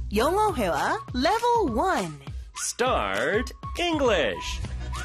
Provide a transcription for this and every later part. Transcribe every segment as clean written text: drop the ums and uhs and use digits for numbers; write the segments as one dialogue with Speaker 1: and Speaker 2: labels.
Speaker 1: 영어 회화 Level 1.
Speaker 2: Start English.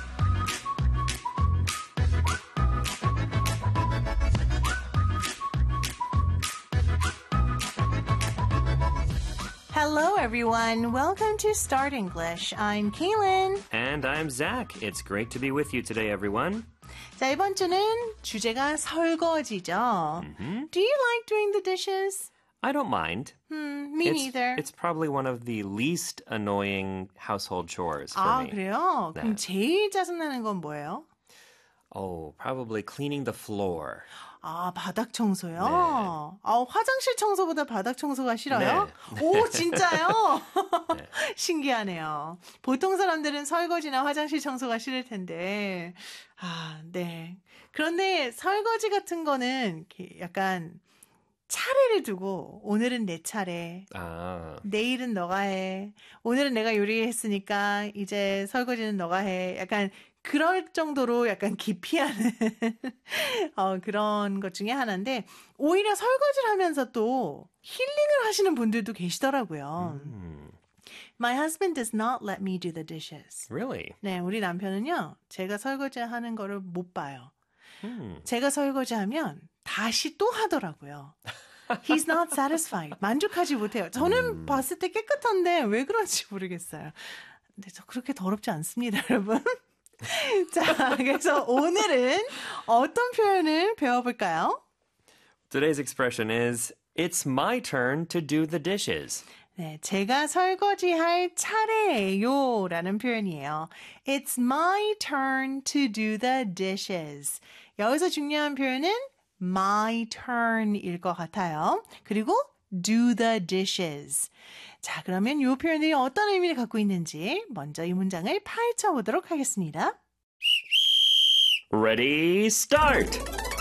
Speaker 1: Hello, everyone. Welcome to Start English. I'm Kaylin.
Speaker 2: And I'm Zach. It's great to be with you today, everyone.
Speaker 1: 자, 이번 주는 주제가 설거지죠. Do you like doing the dishes?
Speaker 2: I don't mind.
Speaker 1: Me neither.
Speaker 2: It's probably one of the least annoying household chores for me.
Speaker 1: 그래요?
Speaker 2: 네.
Speaker 1: 그럼 제일 짜증나는 건 뭐예요?
Speaker 2: Oh, probably cleaning the floor.
Speaker 1: 바닥 청소요?
Speaker 2: 네.
Speaker 1: 화장실 청소보다 바닥 청소가 싫어요?
Speaker 2: 네.
Speaker 1: 오, 진짜요?
Speaker 2: 네.
Speaker 1: 신기하네요. 보통 사람들은 설거지나 화장실 청소가 싫을 텐데. 네. 그런데 설거지 같은 거는 이렇게 약간 차례를 두고 오늘은 내 차례. 내일은 너가 해. 오늘은 내가 요리했으니까 이제 설거지는 너가 해. 약간 그럴 정도로 약간 기피하는 그런 것 중에 하나인데 오히려 설거지를 하면서 또 힐링을 하시는 분들도 계시더라고요. My husband does not let me do the dishes.
Speaker 2: Really?
Speaker 1: 네, 우리 남편은요. 제가 설거지하는 거를 못 봐요. 제가 설거지하면 다시 또 하더라고요. He's not satisfied. 만족하지 못해요. 저는 봤을 때 깨끗한데 왜 그런지 모르겠어요. 근데 저 그렇게 더럽지 않습니다, 여러분. 자, 그래서 오늘은 어떤 표현을 배워볼까요?
Speaker 2: Today's expression is, it's my turn to do the dishes.
Speaker 1: 네, 제가 설거지할 차례예요 라는 표현이에요. It's my turn to do the dishes. 여기서 중요한 표현은 my turn일 것 같아요. 그리고 do the dishes. 자, 그러면 이 표현들이 어떤 의미를 갖고 있는지 먼저 이 문장을 파헤쳐 보도록 하겠습니다.
Speaker 2: Ready, start!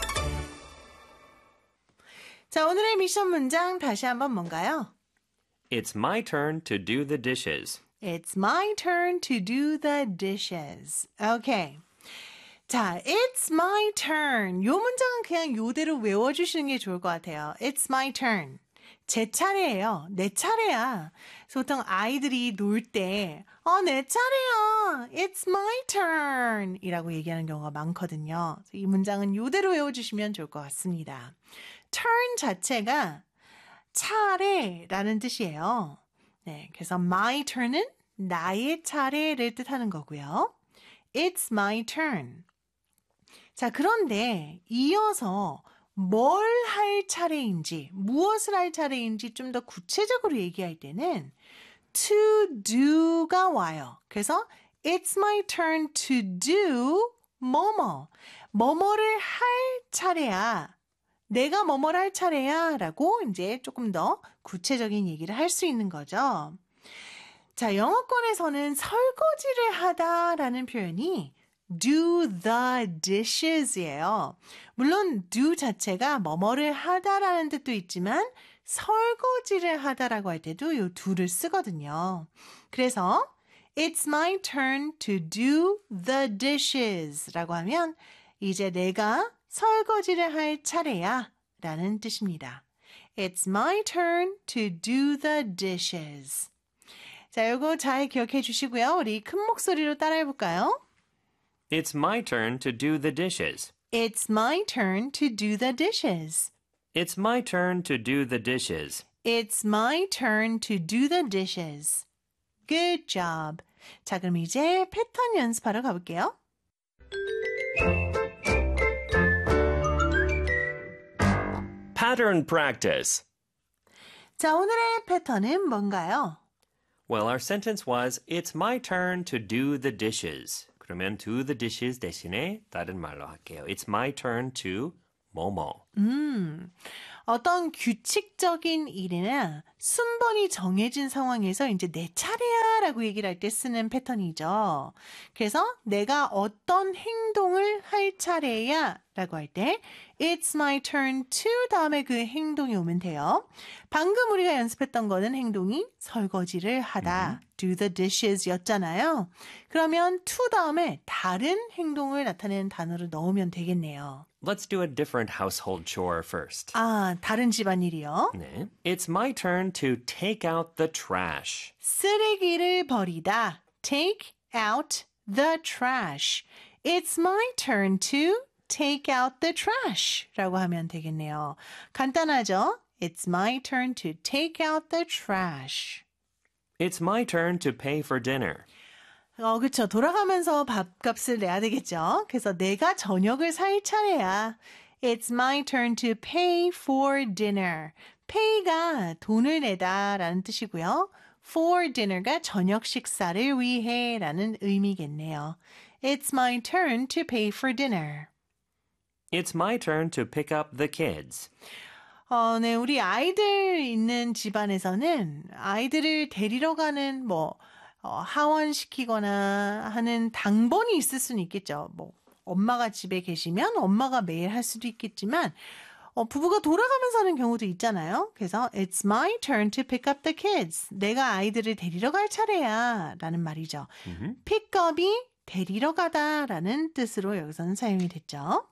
Speaker 1: 자, 오늘의 미션 문장 다시 한번 뭔가요?
Speaker 2: It's my turn to do the dishes.
Speaker 1: It's my turn to do the dishes. Okay. 자, it's my turn. 요 문장은 그냥 요대로 외워주시는 게 좋을 것 같아요. It's my turn. 제 차례예요. 내 차례야. 그래서 보통 아이들이 놀 때, 내 차례야. It's my turn. 이라고 얘기하는 경우가 많거든요. 그래서 이 문장은 요대로 외워주시면 좋을 것 같습니다. turn 자체가 차례라는 뜻이에요. 네, 그래서 my turn은 나의 차례를 뜻하는 거고요. It's my turn. 자, 그런데 이어서 뭘 할 차례인지, 무엇을 할 차례인지 좀 더 구체적으로 얘기할 때는 to do가 와요. 그래서 it's my turn to do 뭐뭐. 뭐뭐를 할 차례야. 내가 뭐뭐를 할 차례야 라고 이제 조금 더 구체적인 얘기를 할 수 있는 거죠. 자, 영어권에서는 설거지를 하다라는 표현이 do the dishes이에요. 물론 do 자체가 뭐뭐를 하다라는 뜻도 있지만 설거지를 하다라고 할 때도 이 do를 쓰거든요. 그래서 it's my turn to do the dishes 라고 하면 이제 내가 설거지를 할 차례야 라는 뜻입니다. It's my turn to do the dishes. 자, 요거 잘 기억해 주시고요. 우리 큰 목소리로 따라해 볼까요?
Speaker 2: It's my turn to do the dishes.
Speaker 1: It's my turn to do the dishes.
Speaker 2: It's my turn to do the dishes.
Speaker 1: It's my turn to do the dishes. Good job. 자, 그럼 이제 패턴 연습하러 가볼게요.
Speaker 2: Pattern practice.
Speaker 1: 자, 오늘의 패턴은 뭔가요?
Speaker 2: Well, our sentence was, it's my turn to do the dishes. 그러면 do the dishes 대신에 다른 말로 할게요. It's my turn to 뭐뭐.
Speaker 1: 어떤 규칙적인 일이나 순번이 정해진 상황에서 이제 내 차례야 라고 얘기를 할 때 쓰는 패턴이죠. 그래서 내가 어떤 행동을 할 차례야 라고 할 때 It's my turn to 다음에 그 행동이 오면 돼요. 방금 우리가 연습했던 거는 행동이 설거지를 하다, do the dishes 였잖아요. 그러면 to 다음에 다른 행동을 나타내는 단어를 넣으면 되겠네요.
Speaker 2: let's do a different household chore first.
Speaker 1: 아, 다른 집안일이요.
Speaker 2: 네. It's my turn to take out the trash.
Speaker 1: 쓰레기를 버리다. Take out the trash. It's my turn to take out the trash. 라고 하면 되겠네요. 간단하죠? It's my turn to take out the trash.
Speaker 2: It's my turn to pay for dinner.
Speaker 1: 그쵸. 돌아가면서 밥값을 내야 되겠죠. 그래서 내가 저녁을 살 차례야. It's my turn to pay for dinner. pay가 돈을 내다 라는 뜻이고요. for dinner가 저녁 식사를 위해 라는 의미겠네요. It's my turn to pay for dinner.
Speaker 2: It's my turn to pick up the kids.
Speaker 1: 네, 우리 아이들 있는 집안에서는 아이들을 데리러 가는 하원시키거나 하는 당번이 있을 수는 있겠죠. 엄마가 집에 계시면 엄마가 매일 할 수도 있겠지만, 부부가 돌아가면서 하는 경우도 있잖아요. 그래서 It's my turn to pick up the kids. 내가 아이들을 데리러 갈 차례야 라는 말이죠. pick up이 데리러 가다 라는 뜻으로 여기서는 사용이 됐죠.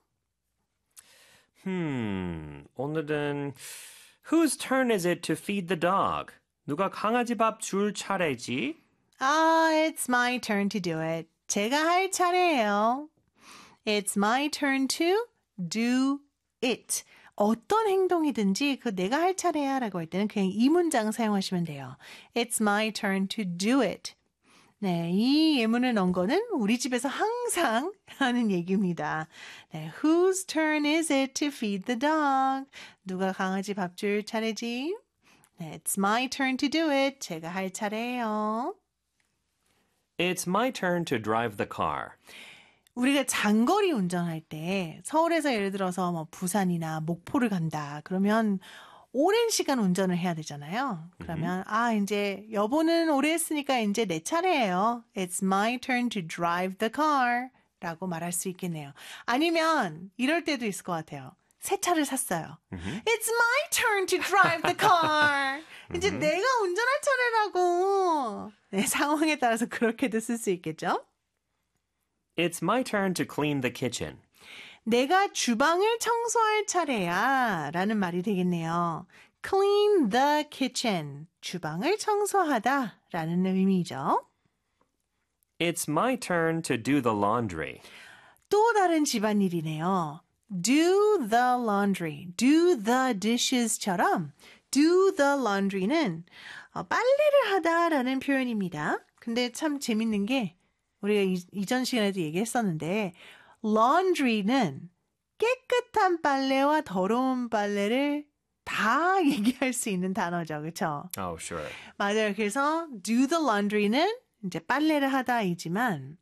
Speaker 2: 오늘은 Whose turn is it to feed the dog? 누가 강아지 밥 줄 차례지?
Speaker 1: It's my turn to do it. 제가 할 차례예요. It's my turn to do it. 어떤 행동이든지 내가 할 차례야 라고 할 때는 그냥 이 문장 사용하시면 돼요. It's my turn to do it. 네, 이 예문을 넣은 거는 우리 집에서 항상 하는 얘기입니다. 네, Whose turn is it to feed the dog? 누가 강아지 밥 줄 차례지? 네, It's my turn to do it. 제가 할 차례예요.
Speaker 2: It's my turn to drive the car.
Speaker 1: 우리가 장거리 운전할 때 서울에서 예를 들어서 부산이나 목포를 간다. 그러면 오랜 시간 운전을 해야 되잖아요. 그러면 이제 여보는 오래 했으니까 이제 내 차례예요. It's my turn to drive the car 라고 말할 수 있겠네요. 아니면 이럴 때도 있을 것 같아요. 새 차를 샀어요. It's my turn to drive the car. 이제 내가 운전할 차례라고. 네, 상황에 따라서 그렇게도 쓸 수 있겠죠.
Speaker 2: It's my turn to clean the kitchen.
Speaker 1: 내가 주방을 청소할 차례야 라는 말이 되겠네요. Clean the kitchen. 주방을 청소하다 라는 의미죠.
Speaker 2: It's my turn to do the laundry.
Speaker 1: 또 다른 집안일이네요. Do the laundry. Do the dishes처럼 do the laundry는 빨래를 하다라는 표현입니다. 근데 참 재밌는 게 우리가 이전 시간에도 얘기했었는데 laundry는 깨끗한 빨래와 더러운 빨래를 다 얘기할 수 있는 단어죠. 그렇죠?
Speaker 2: Oh, sure.
Speaker 1: 맞아요. 그래서 do the laundry는 이제 빨래를 하다이지만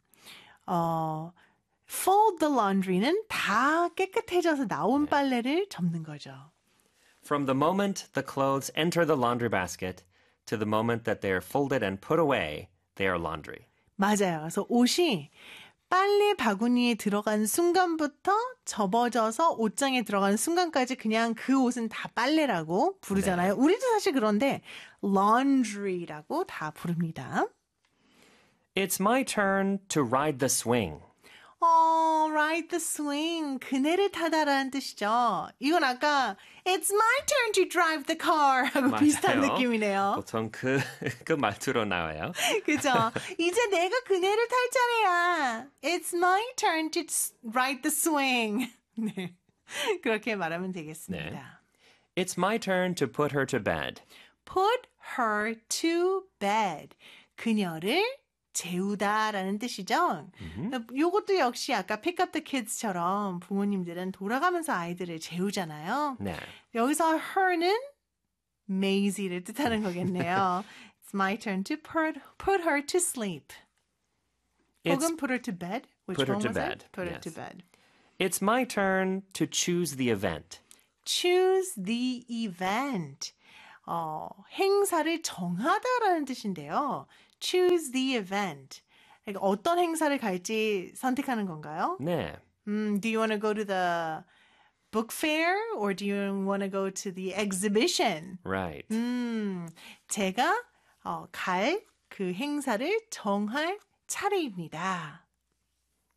Speaker 1: fold the laundry는 다 깨끗해져서 나온 빨래를 접는 거죠.
Speaker 2: From the moment the clothes enter the laundry basket to the moment that they are folded and put away, they are laundry.
Speaker 1: 맞아요. 그래서 옷이 빨래 바구니에 들어간 순간부터 접어져서 옷장에 들어가는 순간까지 그냥 그 옷은 다 빨래라고 부르잖아요. 네. 우리도 사실 그런데 laundry라고 다 부릅니다.
Speaker 2: It's my turn to ride the swing.
Speaker 1: ride the swing. 그네를 타다라는 뜻이죠. 이건 아까 It's my turn to drive the car 하고
Speaker 2: 맞아요.
Speaker 1: 비슷한 느낌이네요.
Speaker 2: 보통 그 말투로 나와요.
Speaker 1: 그죠? 이제 내가 그네를 탈 차례야. It's my turn to ride the swing. 네. 그렇게 말하면 되겠습니다.
Speaker 2: 네. It's my turn to put her to bed.
Speaker 1: Put her to bed. 그녀를 재우다라는 뜻이죠. 이것도 역시 아까 pick up the kids처럼 부모님들은 돌아가면서 아이들을 재우잖아요.
Speaker 2: 네.
Speaker 1: 여기서 her는 Maisie를 뜻하는 거겠네요. It's my turn to put her to sleep. 혹은 put her to bed. Which
Speaker 2: put her
Speaker 1: one
Speaker 2: to
Speaker 1: was
Speaker 2: bed.
Speaker 1: it? Put her
Speaker 2: Yes.
Speaker 1: to bed.
Speaker 2: It's my turn to choose the event.
Speaker 1: Choose the event. 행사를 정하다라는 뜻인데요. Choose the event. 그러니까 어떤 행사를 갈지 선택하는 건가요?
Speaker 2: 네.
Speaker 1: Do you want to go to the book fair or do you want to go to the exhibition?
Speaker 2: Right.
Speaker 1: 제가 갈 그 행사를 정할 차례입니다.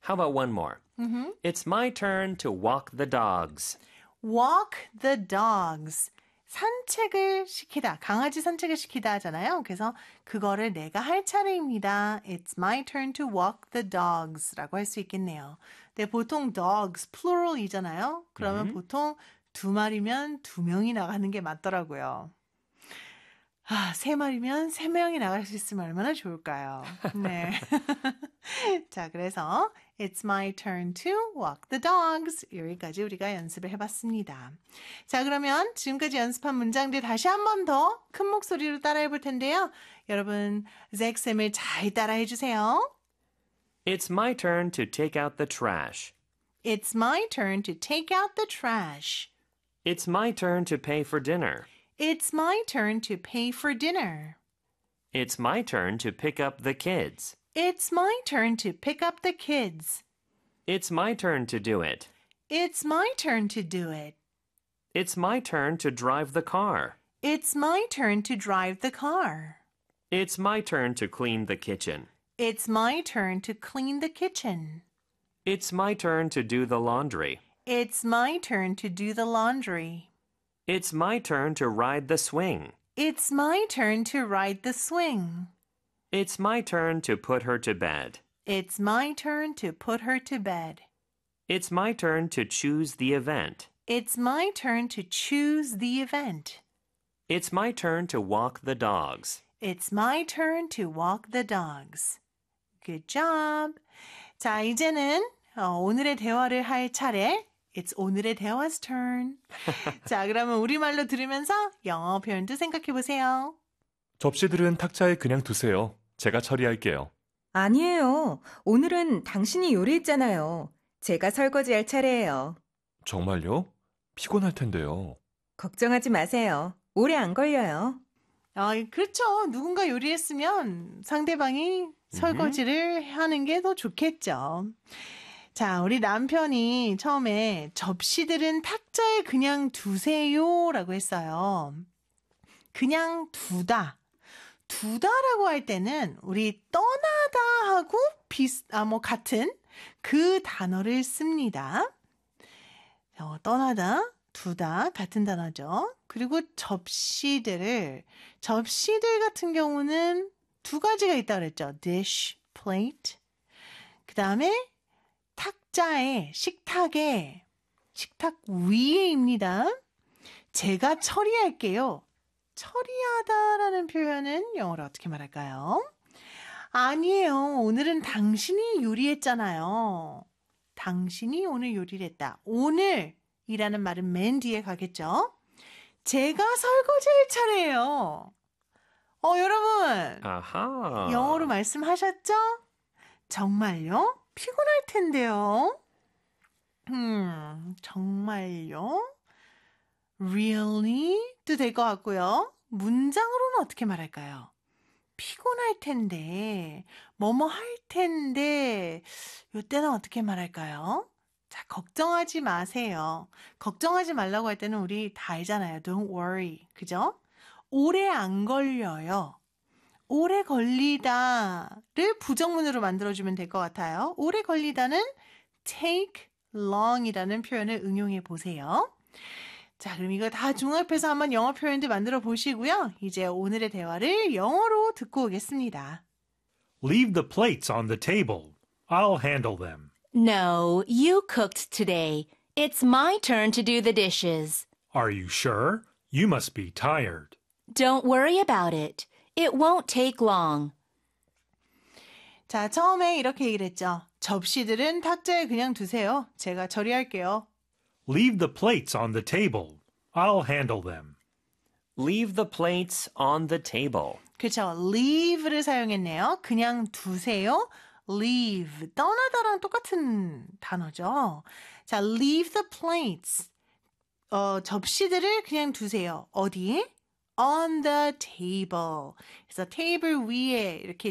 Speaker 2: How about one more? It's my turn to walk the dogs.
Speaker 1: Walk the dogs. 산책을 시키다, 강아지 산책을 시키다 하잖아요. 그래서 그거를 내가 할 차례입니다. It's my turn to walk the dogs 라고 할 수 있겠네요. 근데 보통 dogs, plural이잖아요. 그러면 보통 두 마리면 두 명이 나가는 게 맞더라고요. 세 마리면 세 명이 나갈 수 있으면 얼마나 좋을까요? 네. 자, 그래서 It's my turn to walk the dogs. 여기까지 우리가 연습을 해봤습니다. 자, 그러면 지금까지 연습한 문장들 다시 한 번 더 큰 목소리로 따라해 볼 텐데요. 여러분, 잭쌤을 잘 따라해 주세요.
Speaker 2: It's my turn to take out the trash.
Speaker 1: It's my turn to take out the trash.
Speaker 2: It's my turn to pay for dinner.
Speaker 1: It's my turn to pay for dinner.
Speaker 2: It's my turn to pick up the kids.
Speaker 1: It's my turn to pick up the kids.
Speaker 2: It's my turn to do it.
Speaker 1: It's my turn to do it.
Speaker 2: It's my turn to drive the car.
Speaker 1: It's my turn to drive the car.
Speaker 2: It's my turn to clean the kitchen.
Speaker 1: It's my turn to clean the kitchen.
Speaker 2: It's my turn to do the laundry.
Speaker 1: It's my turn to do the laundry.
Speaker 2: It's my turn to ride the swing.
Speaker 1: It's my turn to ride the swing.
Speaker 2: It's my turn to put her to bed.
Speaker 1: It's my turn to put her to bed.
Speaker 2: It's my turn to choose the event.
Speaker 1: It's my turn to choose the event.
Speaker 2: It's my turn to walk the dogs.
Speaker 1: It's my turn to walk the dogs. Good job. 자, 이제는 오늘의 대화를 할 차례. It's 오늘의 대화's turn. 자, 그러면 우리말로 들으면서 영어 표현도 생각해 보세요.
Speaker 3: 접시들은 탁자에 그냥 두세요. 제가 처리할게요.
Speaker 4: 아니에요. 오늘은 당신이 요리했잖아요. 제가 설거지할 차례예요.
Speaker 3: 정말요? 피곤할 텐데요.
Speaker 4: 걱정하지 마세요. 오래 안 걸려요.
Speaker 1: 그렇죠. 누군가 요리했으면 상대방이 설거지를 하는 게 더 좋겠죠. 자, 우리 남편이 처음에 접시들은 탁자에 그냥 두세요 라고 했어요. 그냥 두다. 두다라고 할 때는 우리 떠나다하고 같은 그 단어를 씁니다. 떠나다, 두다 같은 단어죠. 그리고 접시들 같은 경우는 두 가지가 있다고 그랬죠. dish, plate. 그 다음에 탁자에, 식탁 위에입니다. 제가 처리할게요. 처리하다라는 표현은 영어로 어떻게 말할까요? 아니에요. 오늘은 당신이 요리했잖아요. 당신이 오늘 요리를 했다. 오늘이라는 말은 맨 뒤에 가겠죠? 제가 설거지할 차례예요. 여러분.
Speaker 2: 아하.
Speaker 1: 영어로 말씀하셨죠? 정말요? 피곤할 텐데요. 정말요? Really도 될 것 같고요. 문장으로는 어떻게 말할까요? 피곤할 텐데, 뭐뭐 할 텐데, 이때는 어떻게 말할까요? 자, 걱정하지 마세요. 걱정하지 말라고 할 때는 우리 다 알잖아요. Don't worry. 그죠? 오래 안 걸려요. 오래 걸리다를 부정문으로 만들어주면 될 것 같아요. 오래 걸리다는 take long이라는 표현을 응용해 보세요. 자, 그럼 이거 다 종합해서 한번 영어 표현도 만들어 보시고요. 이제 오늘의 대화를 영어로 듣고 오겠습니다.
Speaker 5: Leave the plates on the table. I'll handle them.
Speaker 6: No, you cooked today. It's my turn to do the dishes.
Speaker 5: Are you sure? You must be tired.
Speaker 6: Don't worry about it. It won't take long.
Speaker 1: 자, 처음에 이렇게 얘기를 했죠. 접시들은 탁자에 그냥 두세요. 제가 처리할게요.
Speaker 5: Leave the plates on the table. I'll handle them.
Speaker 2: Leave the plates on the table.
Speaker 1: 그렇죠. leave를 사용했네요. 그냥 두세요. leave, 떠나다랑 똑같은 단어죠. 자, leave the plates. 접시들을 그냥 두세요. 어디에? On the table. 그래서 테이블 위에 이렇게